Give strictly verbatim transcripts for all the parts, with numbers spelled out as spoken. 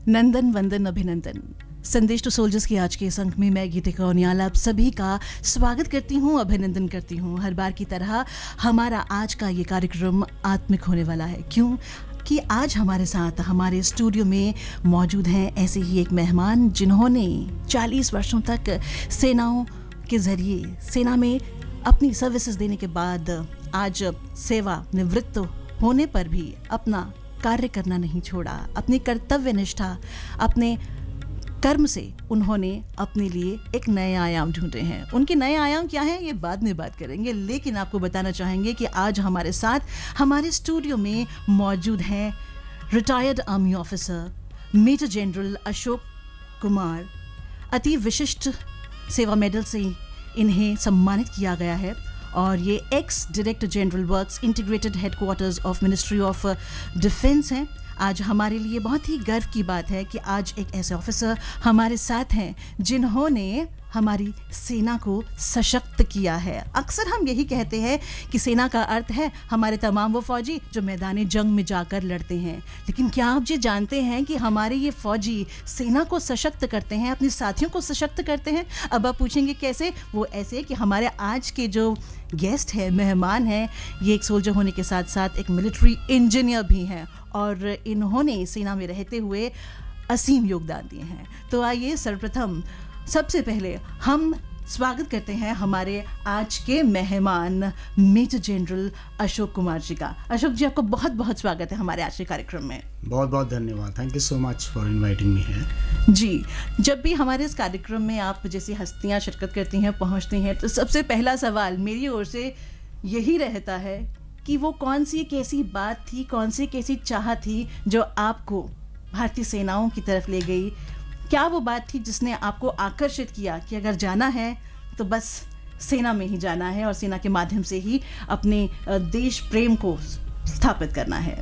नंदन वंदन अभिनंदन। संदेश टू सोल्जर्स की आज के इस अंक में मैं गीतिका उनियाल आप सभी का स्वागत करती हूँ, अभिनंदन करती हूँ। हर बार की तरह हमारा आज का ये कार्यक्रम आत्मिक होने वाला है। क्यों कि आज हमारे साथ हमारे स्टूडियो में मौजूद हैं ऐसे ही एक मेहमान जिन्होंने चालीस वर्षों तक सेनाओं के ज़रिए सेना में अपनी सर्विसेज देने के बाद आज सेवा निवृत्त होने पर भी अपना कार्य करना नहीं छोड़ा। अपनी कर्तव्य निष्ठा, अपने कर्म से उन्होंने अपने लिए एक नए आयाम ढूंढे हैं। उनके नए आयाम क्या हैं ये बाद में बात करेंगे, लेकिन आपको बताना चाहेंगे कि आज हमारे साथ हमारे स्टूडियो में मौजूद हैं retired army officer major general Ashok Kumar. अति विशिष्ट सेवा मेडल से इन्हें सम्मानित किया गया है और ये ex director general works integrated headquarters of ministry of defence हैं। आज हमारे लिए बहुत ही गर्व की बात है कि आज एक ऐसे ऑफिसर हमारे साथ हैं जिन्होंने हमारी सेना को सशक्त किया है। अक्सर हम यही कहते हैं कि सेना का अर्थ है हमारे तमाम वो फौजी जो मैदान जंग में जाकर लड़ते हैं, लेकिन क्या आप ये जानते हैं कि हमारे ये फौजी सेना को सशक्त करते हैं, अपने साथियों को सशक्त करते हैं। अब आप पूछेंगे कैसे? वो ऐसे कि हमारे आज के जो गेस्ट है, मेहमान हैं, ये एक सोल्जर होने के साथ साथ एक मिलिट्री इंजीनियर भी हैं और इन्होंने सेना में रहते हुए असीम योगदान दिए हैं। तो आइए सर्वप्रथम सबसे पहले हम स्वागत करते हैं हमारे आज के मेहमान मेजर जनरल अशोक कुमार जी का। अशोक जी, आपको बहुत बहुत स्वागत है हमारे आज के कार्यक्रम में। बहुत बहुत धन्यवाद। Thank you so much for inviting me here. जी, जब भी हमारे इस कार्यक्रम में आप जैसी हस्तियां शिरकत करती हैं, पहुंचती हैं, तो सबसे पहला सवाल मेरी ओर से यही रहता है कि वो कौन सी एक ऐसी बात थी, कौन सी एक ऐसी चाह थी जो आपको भारतीय सेनाओं की तरफ ले गई? क्या वो बात थी जिसने आपको आकर्षित किया कि अगर जाना है तो बस सेना में ही जाना है और सेना के माध्यम से ही अपने देश प्रेम को स्थापित करना है?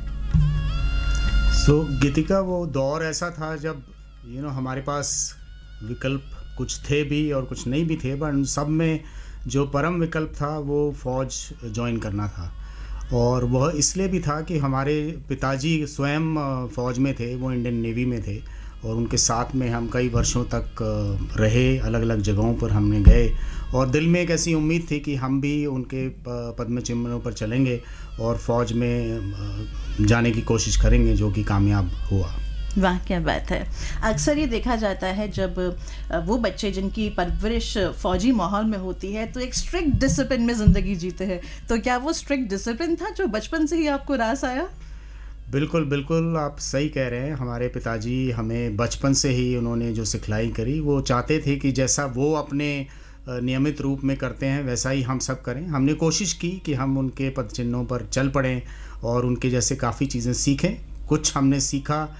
सो so, गीतिका, वो दौर ऐसा था जब यू you नो know, हमारे पास विकल्प कुछ थे भी और कुछ नहीं भी थे, पर सब में जो परम विकल्प था वो फ़ौज ज्वाइन करना था। और वह इसलिए भी था कि हमारे पिताजी स्वयं फ़ौज में थे, वो इंडियन नेवी में थे और उनके साथ में हम कई वर्षों तक रहे, अलग अलग जगहों पर हमने गए और दिल में एक ऐसी उम्मीद थी कि हम भी उनके पद्म चिन्हों पर चलेंगे और फ़ौज में जाने की कोशिश करेंगे, जो कि कामयाब हुआ। वाह, क्या बात है। अक्सर ये देखा जाता है जब वो बच्चे जिनकी परवरिश फौजी माहौल में होती है तो एक स्ट्रिक्ट डिसिप्लिन में ज़िंदगी जीते हैं। तो क्या वो स्ट्रिक्ट डिसिप्लिन था जो बचपन से ही आपको रास आया? बिल्कुल बिल्कुल, आप सही कह रहे हैं। हमारे पिताजी हमें बचपन से ही उन्होंने जो सिखलाई करी, वो चाहते थे कि जैसा वो अपने नियमित रूप में करते हैं वैसा ही हम सब करें। हमने कोशिश की कि हम उनके पद चिन्हों पर चल पड़ें और उनके जैसे काफ़ी चीज़ें सीखें। कुछ हमने सीखा,